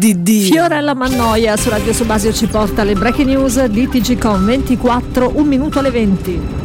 Fiorella Mannoia su Radio Subasio ci porta le breaking news di TGcom 24, 1 minuto alle 20.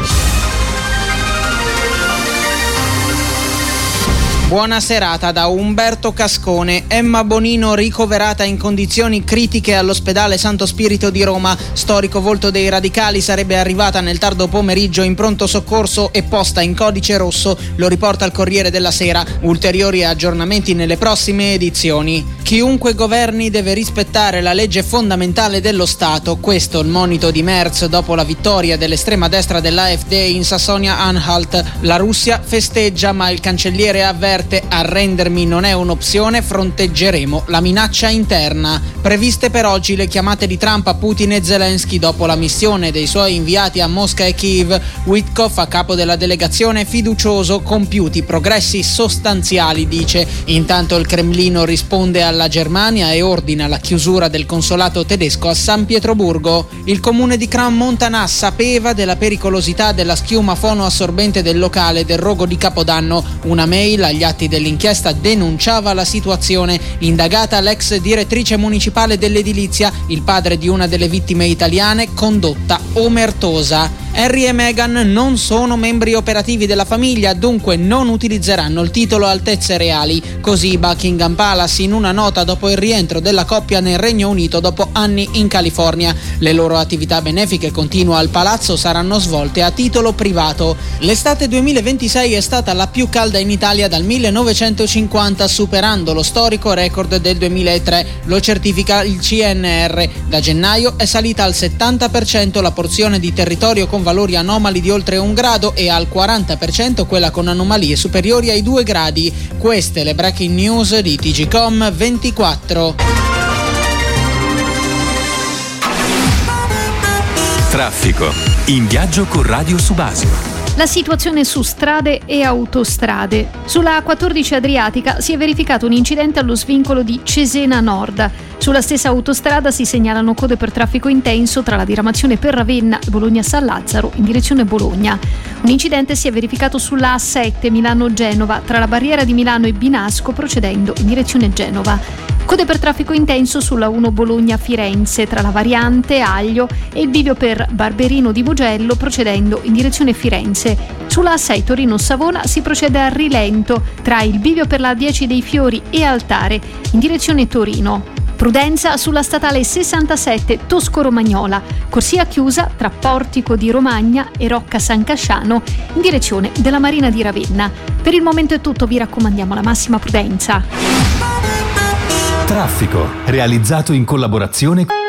Buona serata da Umberto Cascone. Emma Bonino ricoverata in condizioni critiche all'ospedale Santo Spirito di Roma. Storico volto dei radicali sarebbe arrivata nel tardo pomeriggio in pronto soccorso e posta in codice rosso, lo riporta il Corriere della Sera. Ulteriori aggiornamenti nelle prossime edizioni. Chiunque governi deve rispettare la legge fondamentale dello Stato. Questo il monito di Merz dopo la vittoria dell'estrema destra dell'AfD in Sassonia-Anhalt. La Russia festeggia, ma il cancelliere avverte: arrendermi non è un'opzione, fronteggeremo la minaccia interna. Previste per oggi le chiamate di Trump a Putin e Zelensky dopo la missione dei suoi inviati a Mosca e Kiev. Witkoff, a capo della delegazione, fiducioso, compiuti progressi sostanziali, dice. Intanto il Cremlino risponde alla Germania e ordina la chiusura del consolato tedesco a San Pietroburgo. Il comune di Crans-Montana sapeva della pericolosità della schiuma fonoassorbente del locale del rogo di Capodanno. Una mail agli atti dell'inchiesta denunciava la situazione. Indagata l'ex direttrice municipale dell'edilizia, il padre di una delle vittime italiane, condotta omertosa. Harry e Meghan non sono membri operativi della famiglia, dunque non utilizzeranno il titolo Altezze Reali. Così Buckingham Palace in una nota dopo il rientro della coppia nel Regno Unito dopo anni in California. Le loro attività benefiche continue al palazzo saranno svolte a titolo privato. L'estate 2026 è stata la più calda in Italia dal 1950, superando lo storico record del 2003. Lo certifica il CNR. Da gennaio è salita al 70% la porzione di territorio con valori anomali di oltre 1 grado e al 40% quella con anomalie superiori ai 2 gradi. Queste le breaking news di TGcom 24. Traffico. In viaggio con Radio Subasio. La situazione su strade e autostrade. Sulla A14 Adriatica si è verificato un incidente allo svincolo di Cesena Nord. Sulla stessa autostrada si segnalano code per traffico intenso tra la diramazione per Ravenna e Bologna-San Lazzaro in direzione Bologna. Un incidente si è verificato sulla A7 Milano-Genova tra la barriera di Milano e Binasco procedendo in direzione Genova. Code per traffico intenso sulla 1 Bologna-Firenze tra la variante Aglio e il bivio per Barberino di Mugello procedendo in direzione Firenze. Sulla A6 Torino-Savona si procede a rilento tra il bivio per la 10 dei Fiori e Altare in direzione Torino. Prudenza sulla statale 67 Tosco-Romagnola, corsia chiusa tra Portico di Romagna e Rocca San Casciano in direzione della Marina di Ravenna. Per il momento è tutto, vi raccomandiamo la massima prudenza. Traffico, realizzato in collaborazione